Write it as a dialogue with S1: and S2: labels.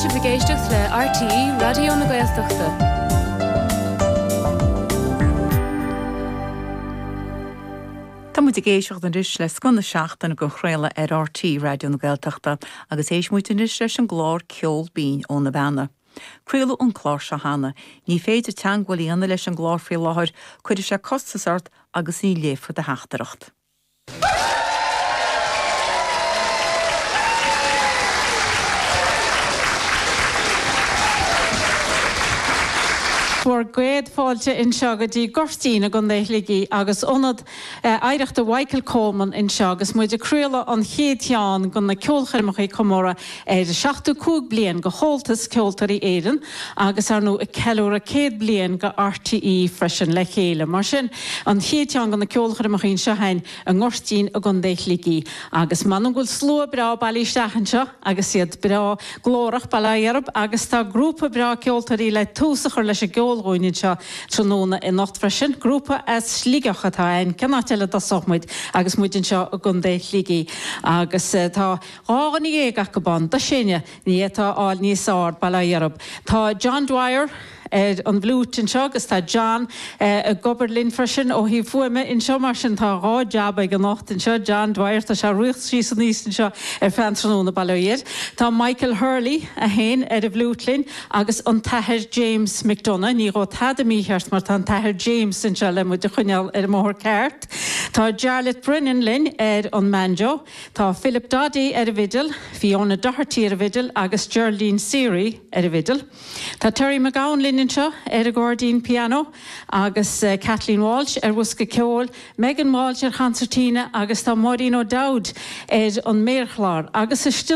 S1: Táiste begéisteach le RTE Radio na Gaeltachta.
S2: Tá muid géisiocht an ris le scona seachtain go chréile ar RTE Radio na Gaeltachta agus éis muid in ris leis an glár ceol bín ó na bheanna. Cruúla an chlár se hána, ní féidir teanghfuil anna leis an glár fé láthir chuidir sé costasart agus ní léfra de heachtareacht.
S3: Fuair gréad fáilte in seo go dtí gortíína go ndéithligi agus onad éireachta Michael Coleman in seo agus muidir cruúla an chéadteán go na ceolchairmachí comóra de 65 bliain go chomhaltas ceoltarí éireann agus ar nó ceúra 100 bliain go RTE freisin le chéile mar sin an chéadteán go na ceolchairmachín seo hain an ngortíín a go ndéithligi agus man ghfuil slua bra bailísteachan seo agus iad bra glórach bailíarab agus tá grúpa bra ceoltarí le túsachar leis a Róinin seo tróna in nacht freisin, grúpa as slígachatá ein cenáteile a sochmuid agus muidin seo a gundé ligi agus tá áganí éigech go ban, da sinne ní tá áil níos áir bailíarab. Tá John Dwyer an bhlút in seo agus tá John a goberlin freisin ó hí fuime in seo mar sin tá rá jab ag an nacht in seo John Dwyer tá se rucht sí san níos in seo fan tróna bailíir. Tá Michael Hurley a héin a bhlútlin agus an taithir James McDonough ní rá tad a míheart mar tá taithir James in seo le mu de chuineal ar mór ceart. Tá Jarlath Brennan linn an Manjo, tá Philip Doddy a vidal, Fiona Doherty a vidal agus Geraldine Seary a vidal. Tá Terry McGowan linn in seo a Gordine piano agus Kathleen Walsh Wusca ceol, Megan Walsh Hansertina agus tá Maureen O'Dowd an méirchláir agus